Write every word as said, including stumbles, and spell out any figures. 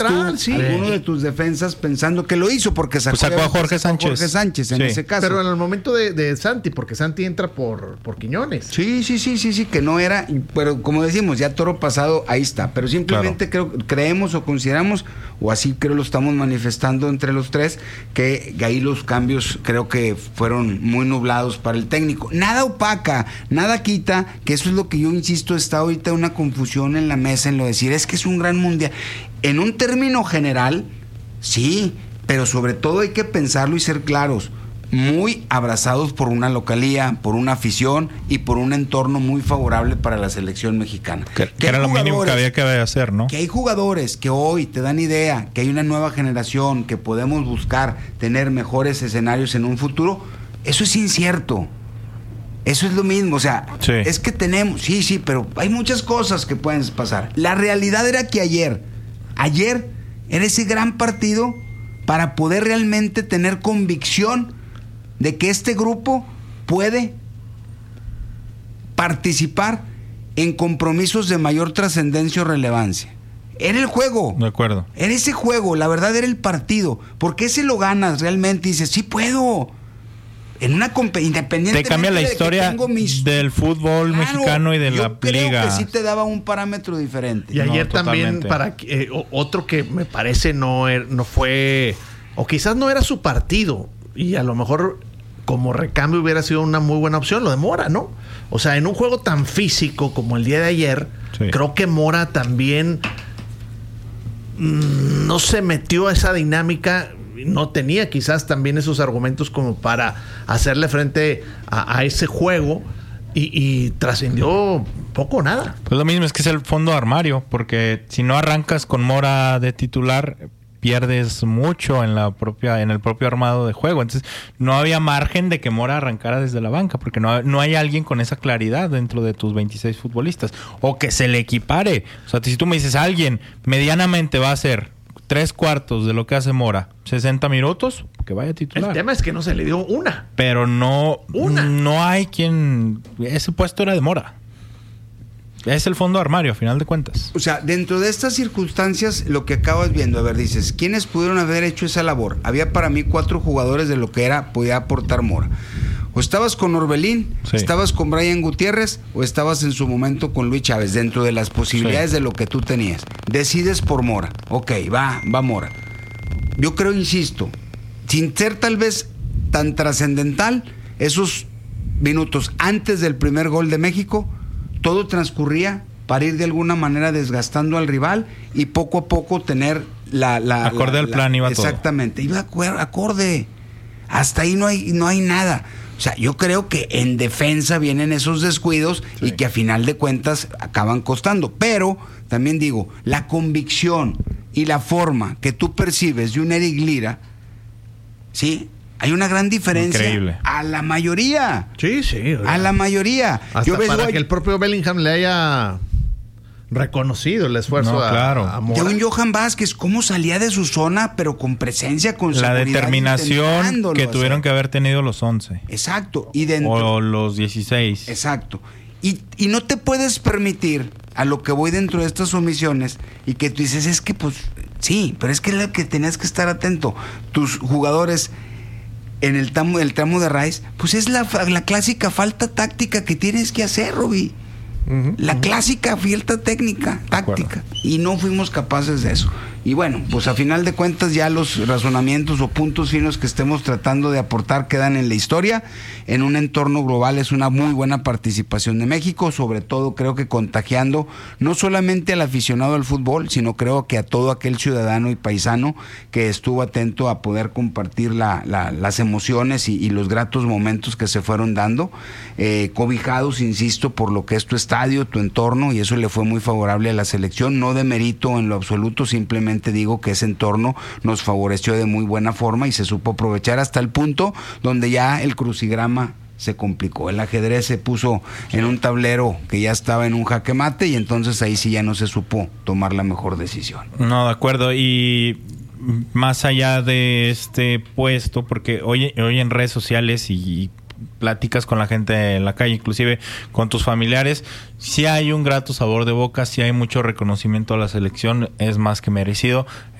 tú, sí. alguno de tus defensas pensando que lo hizo porque sacó, pues sacó a Jorge Sánchez. Jorge Sánchez en sí. ese caso. Pero en el momento de, de Santi, porque Santi entra por, por Quiñones. Sí, sí, sí, sí, sí, que no era, pero como decimos, ya toro pasado, ahí está. Pero simplemente claro. creo, creemos o consideramos, o así creo lo estamos manifestando entre los tres, que ahí los cambios creo que fueron muy nublados para el técnico. Nada opaca, nada quita, que eso es lo que yo insisto, está ahorita una confusión en la mesa en lo de decir, es que es un gran mundial. En un término general, sí, pero sobre todo hay que pensarlo y ser claros, muy abrazados por una localía, por una afición y por un entorno muy favorable para la selección mexicana. Que, que era lo mínimo que había que hacer, ¿no? Que hay jugadores que hoy te dan idea, que hay una nueva generación, que podemos buscar tener mejores escenarios en un futuro, eso es incierto. Eso es lo mismo, o sea, sí. es que tenemos, sí, sí, pero hay muchas cosas que pueden pasar. La realidad era que ayer, ayer era ese gran partido para poder realmente tener convicción de que este grupo puede participar en compromisos de mayor trascendencia o relevancia. Era el juego. De acuerdo. Era ese juego, la verdad era el partido. Porque ese lo ganas realmente y dices, sí puedo. En una competencia independiente. Te cambia la historia mis... del fútbol claro, mexicano y de la creo liga. Que sí te daba un parámetro diferente. Y ayer no, también para eh, otro que me parece no, er, no fue, o quizás no era su partido, y a lo mejor como recambio hubiera sido una muy buena opción, lo de Mora, ¿no? O sea, en un juego tan físico como el día de ayer, sí. creo que Mora también mmm, no se metió a esa dinámica. No tenía quizás también esos argumentos como para hacerle frente a, a ese juego y, y trascendió poco o nada. Pues lo mismo, es que es el fondo de armario, porque si no arrancas con Mora de titular, pierdes mucho en la propia en el propio armado de juego. Entonces no había margen de que Mora arrancara desde la banca, porque no, no hay alguien con esa claridad dentro de tus veintiséis futbolistas, o que se le equipare. O sea, si tú me dices, alguien medianamente va a ser tres cuartos de lo que hace Mora, sesenta minutos, que vaya a titular. El tema es que no se le dio una. Pero no, una. no hay quien... Ese puesto era de Mora. Es el fondo de armario, a final de cuentas. O sea, dentro de estas circunstancias, lo que acabas viendo, a ver, dices, ¿quiénes pudieron haber hecho esa labor? Había para mí cuatro jugadores de lo que era, podía aportar Mora. O estabas con Orbelín, sí. estabas con Brian Gutiérrez, o estabas en su momento con Luis Chávez, dentro de las posibilidades sí. de lo que tú tenías. Decides por Mora. Ok, va, va Mora. Yo creo, insisto, sin ser tal vez tan trascendental, esos minutos antes del primer gol de México, todo transcurría para ir de alguna manera desgastando al rival y poco a poco tener la... la acorde la, al plan la, iba exactamente, todo. Exactamente, iba acorde. Hasta ahí no hay, no hay nada. O sea, yo creo que en defensa vienen esos descuidos sí. y que a final de cuentas acaban costando. Pero, también digo, la convicción y la forma que tú percibes de un Eric Lira, ¿sí? Hay una gran diferencia. Increíble. A la mayoría. Sí, sí. A la mayoría. Hasta yo para que el propio Bellingham le haya reconocido el esfuerzo no, a, claro. a Mora. De un Johan Vázquez, cómo salía de su zona, pero con presencia, con la seguridad. La determinación que tuvieron hacer. que haber tenido los once. Exacto. Y dentro, o los dieciséis. Exacto. Y, y no te puedes permitir, a lo que voy dentro de estas omisiones, y que tú dices, es que pues, sí, pero es que es lo que tenías que estar atento. Tus jugadores en el tramo, el tramo de raíz, pues es la, la clásica falta táctica que tienes que hacer, Roby. Uh-huh, la uh-huh. clásica falta técnica, táctica, y no fuimos capaces de eso. Y bueno, pues a final de cuentas ya los razonamientos o puntos finos que estemos tratando de aportar quedan en la historia. En un entorno global es una muy buena participación de México, sobre todo creo que contagiando no solamente al aficionado al fútbol, sino creo que a todo aquel ciudadano y paisano que estuvo atento a poder compartir la, la, las emociones y, y los gratos momentos que se fueron dando, eh, cobijados, insisto, por lo que es tu estadio, tu entorno, y eso le fue muy favorable a la selección, no de mérito en lo absoluto, simplemente digo que ese entorno nos favoreció de muy buena forma y se supo aprovechar hasta el punto donde ya el crucigrama se complicó. El ajedrez se puso en un tablero que ya estaba en un jaque mate y entonces ahí sí ya no se supo tomar la mejor decisión. No, de acuerdo. Y más allá de este puesto, porque hoy, hoy en redes sociales y platicas con la gente en la calle, inclusive con tus familiares, sí hay un grato sabor de boca, sí hay mucho reconocimiento a la selección, es más que merecido.